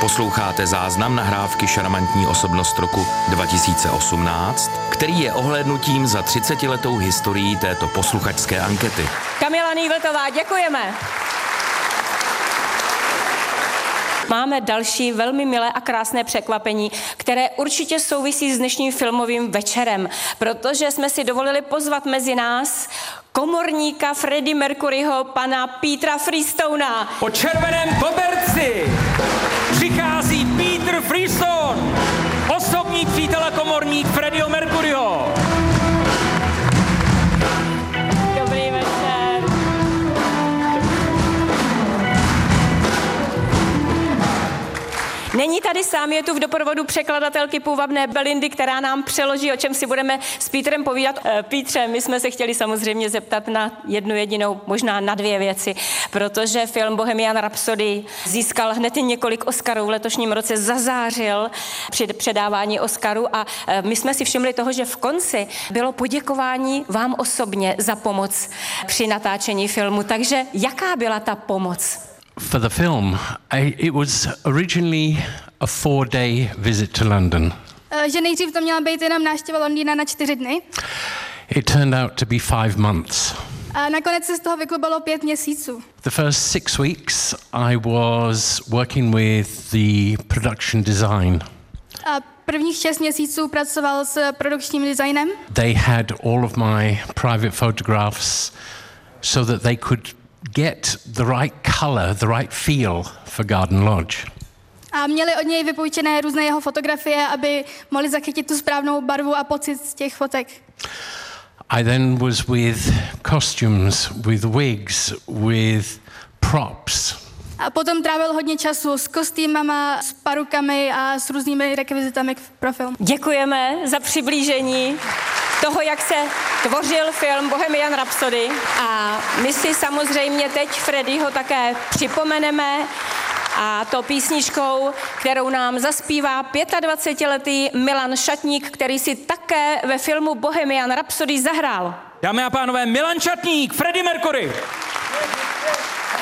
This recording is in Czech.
Posloucháte záznam nahrávky Šarmantní osobnost roku 2018, který je ohlédnutím za 30letou historií této posluchačské ankety. Kamila Nývletová, děkujeme. Máme další velmi milé a krásné překvapení, které určitě souvisí s dnešním filmovým večerem, protože jsme si dovolili pozvat mezi nás komorníka Freddie Mercuryho, pana Petera Freestona. Po červeném koberci přichází Peter Freestone, osobní přítel a komorník Freddieho Mercuryho. Dobrý večer. Není tady sám, je tu v doprovodu překladatelky půvabné Belindy, která nám přeloží, o čem si budeme s Petrem povídat. Pítře, my jsme se chtěli samozřejmě zeptat na jednu jedinou, možná na dvě věci, protože film Bohemian Rhapsody získal hned několik Oscarů, v letošním roce zazářil při předávání Oscaru a my jsme si všimli toho, že v konci bylo poděkování vám osobně za pomoc při natáčení filmu. Takže jaká byla ta pomoc? For the film, it was originally a 4-day visit to London. Že nejdřív to měla být jenom návštěva Londýna na 4 dny. It turned out to be 5 months. A nakonec se z toho vyklubalo 5 měsíců. The first 6 weeks I was working with the production design. A prvních 6 měsíců pracoval s produkčním designem. They had all of my private photographs so that they could get the right color, the right feel for Garden Lodge. A měli od něj vypůjčené různé jeho fotografie, aby mohli zachytit tu správnou barvu a pocit z těch fotek. I then was with costumes, with wigs, with props. A potom trávil hodně času s kostýmama, s parukami a s různými rekvizitami pro film. Děkujeme za přiblížení toho, jak se tvořil film Bohemian Rhapsody. A my si samozřejmě teď Freddieho také připomeneme, a to písničkou, kterou nám zaspívá 25letý Milan Šatník, který si také ve filmu Bohemian Rhapsody zahrál. Dámy a pánové, Milan Šatník, Freddie Mercury.